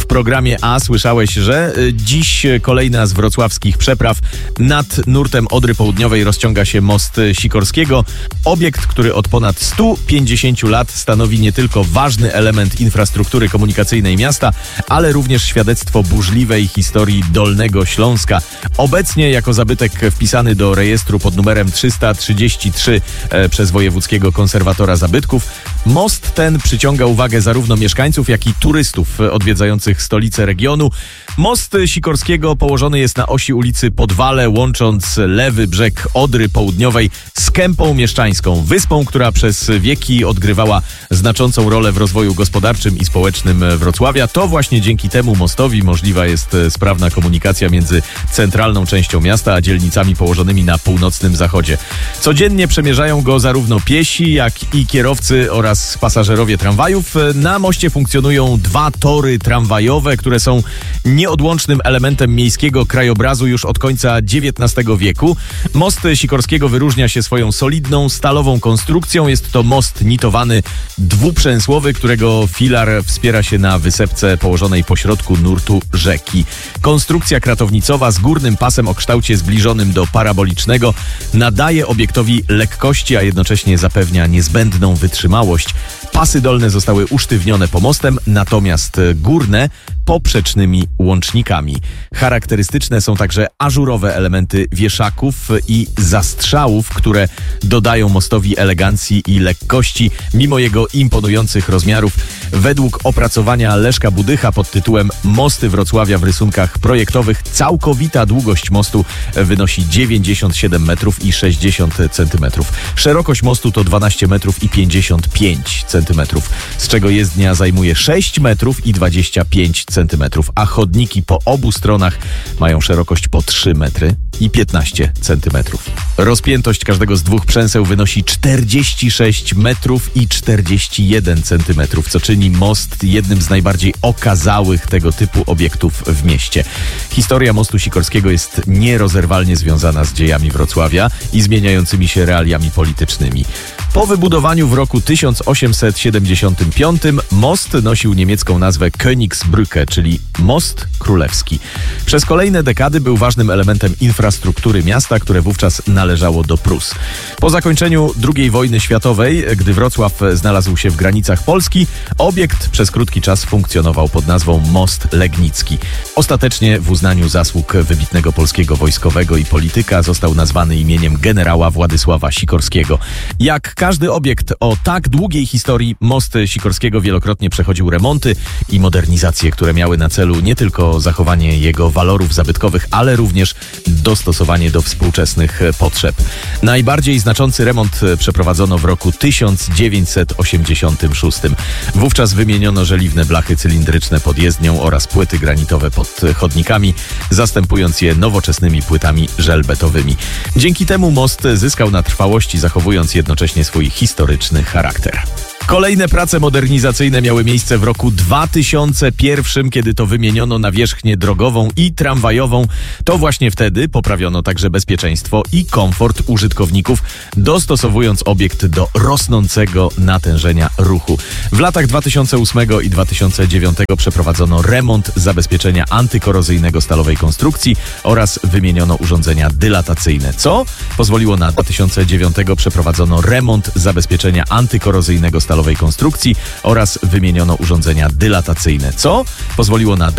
programie A słyszałeś, że dziś kolejna z wrocławskich przepraw. Nad nurtem Odry Południowej rozciąga się most Sikorskiego. Obiekt, który od ponad 150 lat stanowi nie tylko ważny element infrastruktury komunikacyjnej miasta, ale również świadectwo burzliwej historii Dolnego Śląska. Obecnie jako zabytek wpisany do rejestru pod numerem 333 przez wojewódzkiego konserwatora zabytków. Most ten przyciąga uwagę zarówno mieszkańców, jak i turystów odwiedzających stolicę regionu. Most Sikorskiego położony jest na osi ulicy Podwale, łącząc lewy brzeg Odry Południowej z Kępą Mieszczańską, wyspą, która przez wieki odgrywała znaczącą rolę w rozwoju gospodarczym i społecznym Wrocławia. To właśnie dzięki temu mostowi możliwa jest sprawna komunikacja między centralną częścią miasta a dzielnicami położonymi na północnym zachodzie. Codziennie przemierzają go zarówno piesi, jak i kierowcy oraz pasażerowie tramwajów. Na moście funkcjonują 2 tory tramwajowe, które są nieodłącznym elementem miejskiego krajobrazu już od końca XIX wieku. Most Sikorskiego wyróżnia się swoją solidną, stalową konstrukcją. Jest to most nitowany dwuprzęsłowy, którego filar wspiera się na wysepce położonej pośrodku nurtu rzeki. Konstrukcja kratownicowa z górnym pasem o kształcie zbliżonym do parabolicznego nadaje obiektowi lekkości, a jednocześnie zapewnia niezbędną wytrzymałość. Pasy dolne zostały usztywnione pomostem, natomiast górne poprzecznymi łącznikami. Charakterystyczne są także ażurowe elementy wieszaków i zastrzałów, które dodają mostowi elegancji i lekkości, mimo jego imponujących rozmiarów. Według opracowania Leszka Budycha pod tytułem Mosty Wrocławia w rysunkach projektowych całkowita długość mostu wynosi 97 metrów i 60 centymetrów. Szerokość mostu to 12 metrów i 55 centymetrów, z czego jezdnia zajmuje 6 metrów i 25 centymetrów, a chodniki po obu stronach mają szerokość po 3 metry i 15 centymetrów. Rozpiętość każdego z 2 przęseł wynosi 46 metrów i 41 centymetrów, co czyni most jednym z najbardziej okazałych tego typu obiektów w mieście. Historia mostu Sikorskiego jest nierozerwalnie związana z dziejami Wrocławia i zmieniającymi się realiami politycznymi. Po wybudowaniu w roku 1875 most nosił niemiecką nazwę Königsbrücke, czyli Most Królewski. Przez kolejne dekady był ważnym elementem infrastruktury miasta, które wówczas należało do Prus. Po zakończeniu II wojny światowej, gdy Wrocław znalazł się w granicach Polski, obiekt przez krótki czas funkcjonował pod nazwą Most Legnicki. Ostatecznie w uznaniu zasług wybitnego polskiego wojskowego i polityka został nazwany imieniem generała Władysława Sikorskiego. Jak każdy obiekt o tak długiej historii, most Sikorskiego wielokrotnie przechodził remonty i modernizacje, które miały na celu nie tylko zachowanie jego walorów zabytkowych, ale również dostosowanie do współczesnych potrzeb. Najbardziej znaczący remont przeprowadzono w roku 1986. Wówczas wymieniono żeliwne blachy cylindryczne pod jezdnią oraz płyty granitowe pod chodnikami, zastępując je nowoczesnymi płytami żelbetowymi. Dzięki temu most zyskał na trwałości, zachowując jednocześnie swój historyczny charakter. Kolejne prace modernizacyjne miały miejsce w roku 2001, kiedy to wymieniono nawierzchnię drogową i tramwajową. To właśnie wtedy poprawiono także bezpieczeństwo i komfort użytkowników, dostosowując obiekt do rosnącego natężenia ruchu. W latach 2008 i 2009 przeprowadzono remont zabezpieczenia antykorozyjnego stalowej konstrukcji oraz wymieniono urządzenia dylatacyjne, co pozwoliło na 2009 przeprowadzono remont zabezpieczenia antykorozyjnego stalowej konstrukcji oraz wymieniono urządzenia dylatacyjne, co pozwoliło na